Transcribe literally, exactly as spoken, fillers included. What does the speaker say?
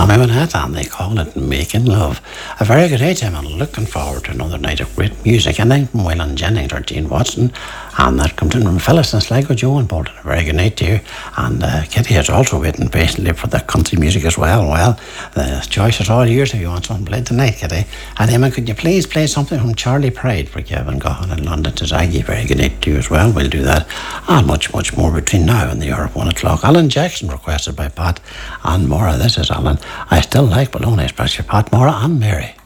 Tommy Manhattan, and they call it Making Love. A very good day, Tim, and looking forward to another night of great music. And then from Waylon Jennings or Gene Watson, and that comes in from Phyllis and Sligo, Joe and Bolton. A very good night to you. And uh, Kitty is also waiting patiently for the country music as well. Well, the choice is all yours if you want something played tonight, Kitty. And Emma, could you please play something from Charlie Pride for Kevin Gahan in London to Zaggy? Very good night to you as well. We'll do that. And much, much more between now and the hour of one o'clock. Alan Jackson requested by Pat and Maura. This is Alan. I still like bologna, especially Pat, Maura and Mary.